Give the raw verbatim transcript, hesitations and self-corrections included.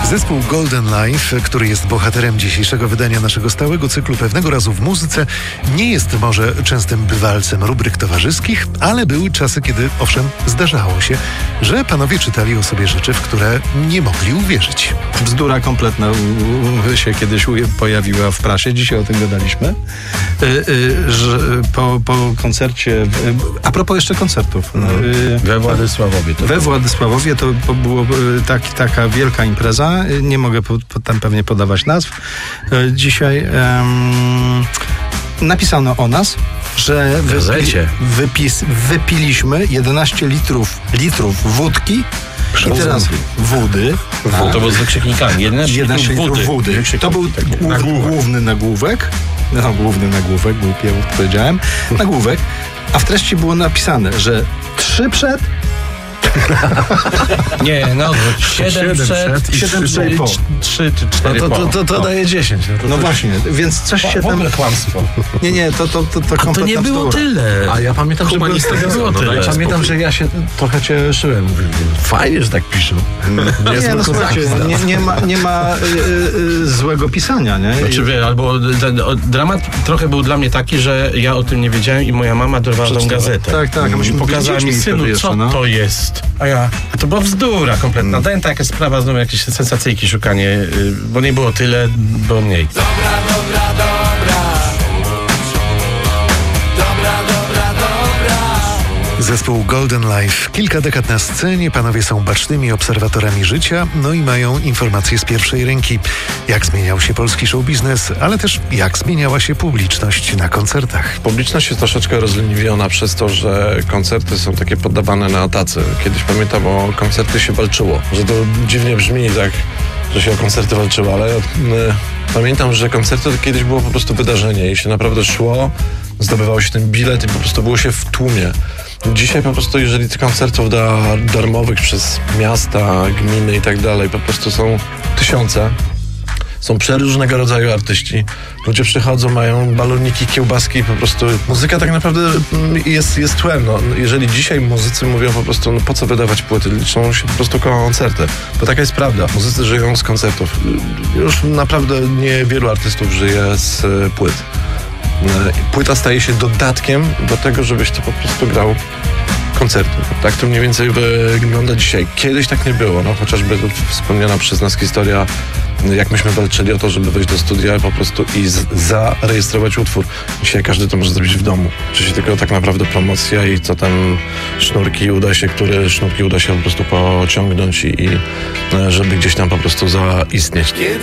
Zespół Golden Life, który jest bohaterem dzisiejszego wydania naszego stałego cyklu Pewnego razu w muzyce, nie jest może częstym bywalcem rubryk towarzyskich, ale były czasy, kiedy owszem zdarzało się, że panowie czytali o sobie rzeczy, w które nie mogli uwierzyć. Bzdura kompletna się kiedyś pojawiła w prasie, dzisiaj o tym gadaliśmy, że po, po koncercie, a propos jeszcze koncertów. We Władysławowie. To we Władysławowie to było tak, taka wielka impreza, nie mogę po, po, tam pewnie podawać nazw. Dzisiaj um, napisano o nas, że wypi, wypis, wypiliśmy jedenaście litrów, litrów wódki i teraz wody. Tak. To było z wykrzyknikami. jedenaście litrów wody. To był głów, główny nagłówek. No, główny nagłówek, głupie powiedziałem. Nagłówek. A w treści było napisane, że trzy przed. Nie, no siedem przed i trzy czy cztery po. To, to, to daje dziesięć. No, to no właśnie, więc coś się tam... W ogóle kłamstwo. Nie, nie, to to, to, to, A to nie było bzdura. Tyle. A ja pamiętam, że, było, tego było no, tyle. Ja pamiętam, że ja się trochę cieszyłem. Mówię, fajnie, że tak piszą. Nie, nie, no, słuchajcie, nie, nie ma, nie ma y, y, złego pisania, nie? Znaczy, wie, albo ten, o, dramat trochę był dla mnie taki, że ja o tym nie wiedziałem i moja mama dorwała tą gazetę. Tak, tak. A myśmy pokazała mi, synu, jeszcze, co no? to jest. A ja, a to była bzdura kompletna. Hmm. Taka sprawa, znowu jakieś sensacyjki szukanie, bo nie było tyle, było mniej. Dobra, dobra, dobra. Dobra, dobra, dobra. Zespół Golden Life. Kilka dekad na scenie, panowie są bacznymi obserwatorami życia, no i mają informacje z pierwszej ręki. Jak zmieniał się polski show biznes, ale też jak zmieniała się publiczność na koncertach. Publiczność jest troszeczkę rozleniwiona przez to, że koncerty są takie poddawane na tacy. Kiedyś pamiętam, o koncerty się walczyło. Że to dziwnie brzmi tak, że się o koncerty walczyło, ale y, pamiętam, że koncerty to kiedyś było po prostu wydarzenie i się naprawdę szło, zdobywało się ten bilet i po prostu było się w tłumie. Dzisiaj po prostu, jeżeli tych koncertów da, darmowych przez miasta, gminy i tak dalej, po prostu są tysiące. Są przeróżnego rodzaju artyści. Ludzie przychodzą, mają baloniki, kiełbaski, po prostu muzyka tak naprawdę jest, jest tłem. No, jeżeli dzisiaj muzycy mówią po prostu, no po co wydawać płyty, liczą się po prostu koncerty. Bo taka jest prawda. Muzycy żyją z koncertów. Już naprawdę niewielu artystów żyje z płyt. Płyta staje się dodatkiem do tego, żebyś to po prostu grał koncerty. Tak to mniej więcej wygląda dzisiaj. Kiedyś tak nie było, no chociażby wspomniana przez nas historia, jak myśmy walczyli o to, żeby wejść do studia po prostu i z- zarejestrować utwór. Dzisiaj każdy to może zrobić w domu. Czyli tylko tak naprawdę promocja i co tam sznurki uda się, które sznurki uda się po prostu pociągnąć i, i żeby gdzieś tam po prostu zaistnieć.